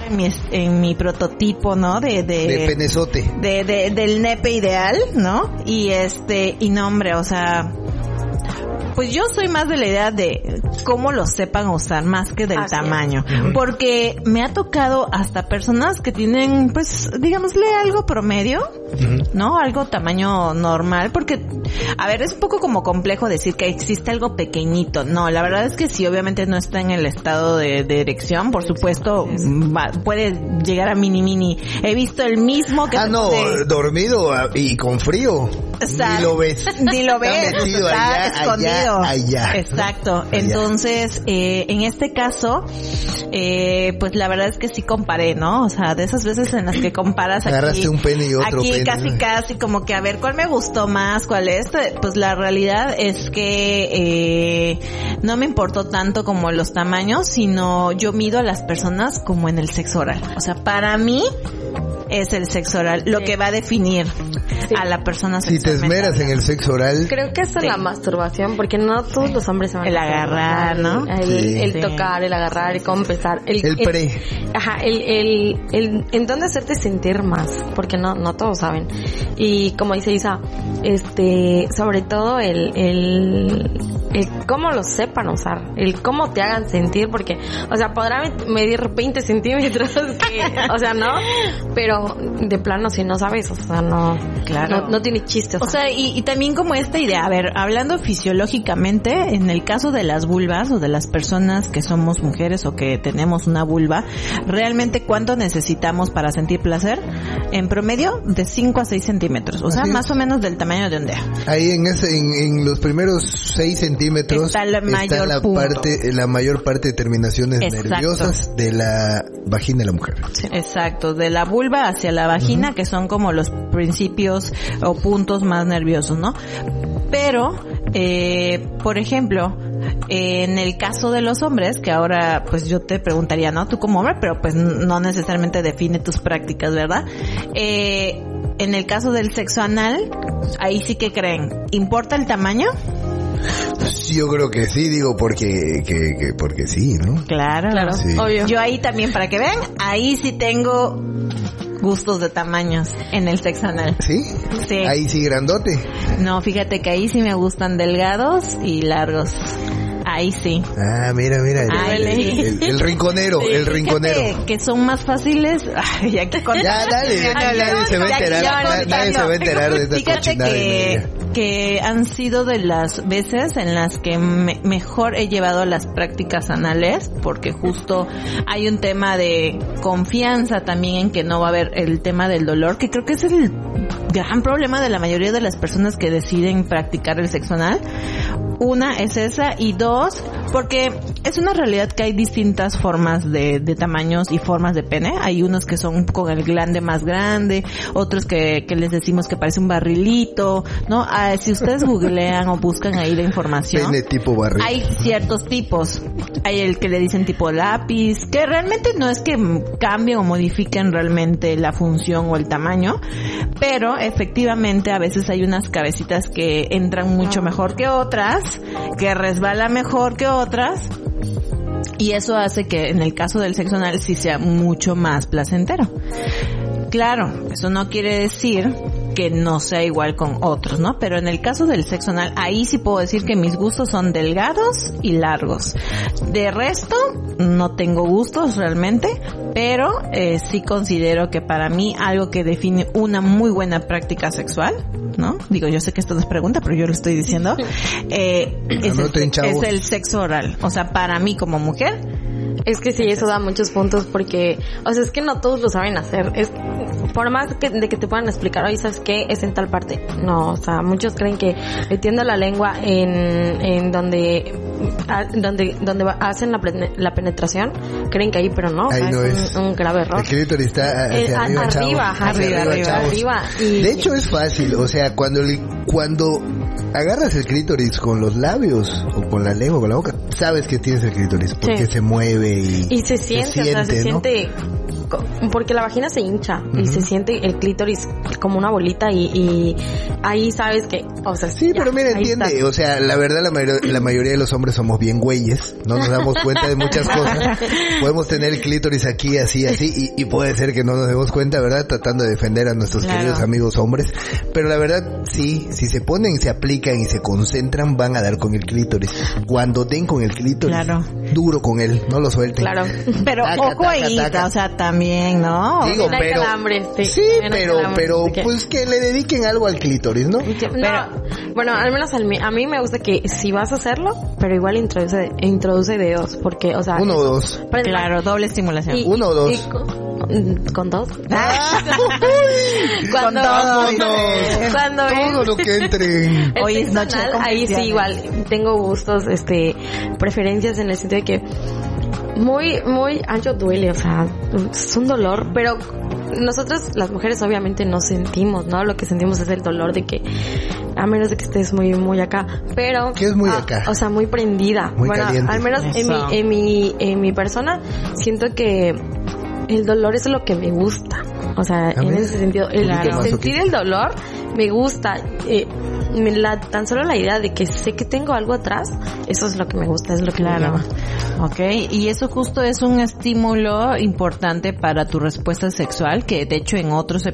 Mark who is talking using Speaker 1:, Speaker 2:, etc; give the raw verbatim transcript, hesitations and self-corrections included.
Speaker 1: en mi, en mi prototipo, ¿no? De, de,
Speaker 2: de penezote.
Speaker 1: De, de, del nepe ideal, ¿no? Y este, y no, hombre, o sea, pues yo soy más de la idea de cómo lo sepan usar más que del Así tamaño. Es. Porque me ha tocado hasta personas que tienen, pues, digámosle algo promedio, uh-huh. ¿no? Algo tamaño normal, porque, a ver, es un poco como complejo decir que existe algo pequeñito. No, la verdad es que si obviamente no está en el estado de, de erección, por supuesto, va, puede llegar a mini mini. He visto el mismo que...
Speaker 2: Ah, no, de... dormido y con frío. O sea, ni lo ves.
Speaker 1: Ni lo ves.
Speaker 2: Está metido
Speaker 1: está
Speaker 2: allá,
Speaker 1: escondido.
Speaker 2: Allá, allá.
Speaker 1: Exacto. Allá. Entonces, eh, en este caso, eh, pues la verdad es que sí comparé, ¿no? O sea, de esas veces en las que comparas aquí.
Speaker 2: Agarraste un pene y otro
Speaker 1: aquí
Speaker 2: pene.
Speaker 1: Aquí casi casi como que a ver cuál me gustó más, cuál es. Pues la realidad es que eh, no me importó tanto como los tamaños, sino yo mido a las personas como en el sexo oral. O sea, para mí es el sexo oral lo sí. que va a definir sí. a la persona sexualmente.
Speaker 2: Si te esmeras en el sexo oral.
Speaker 3: Creo que es sí. la masturbación, porque no todos los hombres se van
Speaker 1: el
Speaker 3: a
Speaker 1: agarrar, ¿no?
Speaker 3: El,
Speaker 2: sí.
Speaker 3: el
Speaker 2: sí.
Speaker 3: tocar, el agarrar, el compensar. El,
Speaker 2: el pre.
Speaker 3: El, ajá, el, el, el, en dónde hacerte sentir más, porque no, no todos saben. Y como dice Isa, este, sobre todo el, el, el cómo lo sepan usar, el cómo te hagan sentir, porque, o sea, podrá medir veinte centímetros, que, o sea, no, pero de plano si no sabes, o sea, no,
Speaker 1: claro.
Speaker 3: no, no tiene chiste. O
Speaker 1: sea, o sea y, y también como esta idea, a ver, hablando fisiológicamente, en el caso de las vulvas o de las personas que somos mujeres o que tenemos una vulva, realmente ¿cuánto necesitamos para sentir placer? En promedio, de cinco a seis centímetros, o sea,
Speaker 2: Así
Speaker 1: más
Speaker 2: es.
Speaker 1: o menos del tamaño de un dedo.
Speaker 2: Ahí en ese, en, en los primeros seis centímetros
Speaker 1: está la mayor
Speaker 2: está la
Speaker 1: punto.
Speaker 2: parte, la mayor parte de terminaciones Exacto. nerviosas de la vagina de la mujer.
Speaker 1: Sí. Exacto, de la vulva hacia la vagina, uh-huh. que son como los principios o puntos más nerviosos, ¿no? Pero, eh, por ejemplo, eh, en el caso de los hombres, que ahora pues yo te preguntaría, ¿no? Tú como hombre, pero pues no necesariamente define tus prácticas, ¿verdad? Eh, en el caso del sexo anal, ahí sí que creen, ¿importa el tamaño?
Speaker 2: Yo creo que sí, digo, porque que, que porque sí, ¿no?
Speaker 1: Claro, claro,
Speaker 2: sí.
Speaker 1: obvio. Yo ahí también, para que vean, ahí sí tengo gustos de tamaños en el sexo anal.
Speaker 2: ¿Sí?
Speaker 1: Sí.
Speaker 2: Ahí sí grandote.
Speaker 1: No, fíjate que ahí sí me gustan delgados y largos. Ahí sí.
Speaker 2: Ah, mira, mira. El, el, el, el rinconero, sí, el rinconero.
Speaker 1: Fíjate que son más fáciles. Ay, ya que con...
Speaker 2: Ya, dale, ya, nadie, nadie se va a enterar. Nadie, nadie se va a enterar de esta
Speaker 1: Fíjate
Speaker 2: cochinada
Speaker 1: que, que han sido de las veces en las que me, mejor he llevado las prácticas anales, porque justo hay un tema de confianza también en que no va a haber el tema del dolor, que creo que es el gran problema de la mayoría de las personas que deciden practicar el sexo anal. Una es esa, y dos, porque es una realidad que hay distintas formas de, de tamaños y formas de pene. Hay unos que son con el glande más grande, otros que, que les decimos que parece un barrilito, ¿no? Ah, si ustedes googlean o buscan ahí la información,
Speaker 2: pene tipo barril.
Speaker 1: Hay ciertos tipos. Hay el que le dicen tipo lápiz, que realmente no es que cambien o modifiquen realmente la función o el tamaño, pero efectivamente a veces hay unas cabecitas que entran mucho mejor que otras, que resbala mejor que otras, y eso hace que en el caso del sexo anal sí sea mucho más placentero. Claro, eso no quiere decir que no sea igual con otros, ¿no? Pero en el caso del sexo anal, ahí sí puedo decir que mis gustos son delgados y largos. De resto, no tengo gustos realmente, pero eh, sí considero que para mí algo que define una muy buena práctica sexual, ¿no? Digo, yo sé que esto no es pregunta, pero yo lo estoy diciendo, eh, es, el, es el sexo oral. O sea, para mí como mujer,
Speaker 3: es que sí, eso da muchos puntos, porque, o sea, es que no todos lo saben hacer. Es por más que, de que te puedan explicar, oye, ¿sabes qué? Es en tal parte. No, o sea, muchos creen que metiendo la lengua en, en donde, a, donde, donde hacen la, la penetración, creen que ahí, pero no, o sea,
Speaker 2: no
Speaker 3: es,
Speaker 2: es
Speaker 3: un, un grave error.
Speaker 2: El clítoris está hacia
Speaker 3: eh,
Speaker 2: arriba,
Speaker 3: arriba,
Speaker 2: arriba,
Speaker 3: arriba, arriba, arriba. Y,
Speaker 2: de hecho es fácil, o sea, cuando, cuando agarras el clítoris con los labios o con la lengua, con la boca, sabes que tienes el clítoris, porque sí. se mueve y,
Speaker 3: y se siente, se siente, o sea, se ¿no? siente, porque la vagina se hincha, uh-huh. y se siente el clítoris como una bolita, y, y ahí sabes que, o sea,
Speaker 2: sí,
Speaker 3: ya,
Speaker 2: pero mira, entiende, está. O sea, la verdad la, mayor, la mayoría de los hombres somos bien güeyes, no nos damos cuenta de muchas cosas, podemos tener el clítoris aquí, así, así, y, y puede ser que no nos demos cuenta, ¿verdad? Tratando de defender a nuestros
Speaker 1: claro.
Speaker 2: queridos amigos hombres. Pero la verdad, sí, si se ponen, se aplican y se concentran, van a dar con el clítoris. Cuando den con el clítoris,
Speaker 1: claro.
Speaker 2: duro con él, no lo suelten.
Speaker 3: Claro.
Speaker 1: Pero
Speaker 2: Taca,
Speaker 1: ojo
Speaker 2: taca,
Speaker 1: ahí,
Speaker 2: taca.
Speaker 1: o sea, también, ¿no?
Speaker 2: Digo,
Speaker 3: No hay
Speaker 2: pero...
Speaker 3: calambre, sí.
Speaker 2: Sí,
Speaker 3: No hay
Speaker 2: pero,
Speaker 3: calambre,
Speaker 2: pero,
Speaker 3: así que-
Speaker 2: pues que le dediquen algo al clítoris, ¿no?
Speaker 3: Que- no, bueno, al menos al mí- a mí me gusta que si vas a hacerlo, pero igual introduce, introduce dedos, porque, o sea...
Speaker 2: Uno o dos.
Speaker 3: Pero-
Speaker 1: Claro, doble estimulación.
Speaker 3: y-
Speaker 2: Uno o dos.
Speaker 3: y con, ¿con dos?
Speaker 1: Con
Speaker 3: Cuando,
Speaker 1: todo.
Speaker 2: Vámonos.
Speaker 3: cuando
Speaker 2: Todo lo que entre.
Speaker 3: el
Speaker 1: Hoy es
Speaker 3: sexo
Speaker 1: noche de
Speaker 3: anal, ahí sí
Speaker 1: confesiones.
Speaker 3: igual tengo gustos, este, preferencias en el sentido de que muy, muy ancho duele, o sea, es un dolor, pero nosotros las mujeres obviamente no sentimos, ¿no? Lo que sentimos es el dolor de que, a menos de que estés muy, muy acá, pero...
Speaker 2: ¿Qué es muy
Speaker 3: ah,
Speaker 2: acá?
Speaker 3: O sea, muy prendida.
Speaker 2: Muy
Speaker 3: bueno,
Speaker 2: caliente.
Speaker 3: al menos en mi,
Speaker 1: Eso.
Speaker 3: en mi, en mi persona, siento que el dolor es lo que me gusta. O sea,
Speaker 2: Ah,
Speaker 3: en
Speaker 2: mira.
Speaker 3: ese sentido, el,
Speaker 2: Poquito
Speaker 3: el
Speaker 2: más,
Speaker 3: sentir
Speaker 2: poquito.
Speaker 3: el dolor me gusta. Eh, me la, tan solo la idea de que sé que tengo algo atrás, eso es lo que me gusta, es lo que me
Speaker 1: Claro.
Speaker 3: llama.
Speaker 1: Ok, y eso justo es un estímulo importante para tu respuesta sexual, que de hecho en otros